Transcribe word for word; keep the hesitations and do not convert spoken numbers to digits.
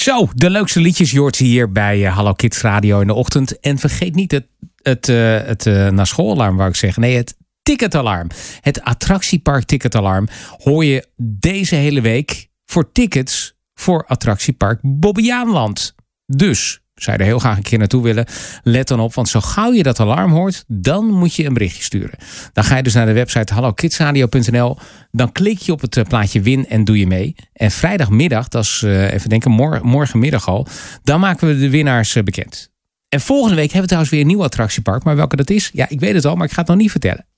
Zo, de leukste liedjes je hoort hier bij uh, Hallo Kids Radio in de ochtend. En vergeet niet het, het, uh, het uh, naar schoolalarm, wou ik zeggen. Nee, het ticketalarm. Het attractiepark ticketalarm hoor je deze hele week voor tickets voor attractiepark Bobbejaanland. Dus, zou je er heel graag een keer naartoe willen, let dan op. Want zo gauw je dat alarm hoort, dan moet je een berichtje sturen. Dan ga je dus naar de website hallo kids radio punt n l. Dan klik je op het plaatje win en doe je mee. En vrijdagmiddag, dat is uh, even denken, mor- morgenmiddag al, dan maken we de winnaars uh, bekend. En volgende week hebben we trouwens weer een nieuw attractiepark. Maar welke dat is, ja, ik weet het al, maar ik ga het nog niet vertellen.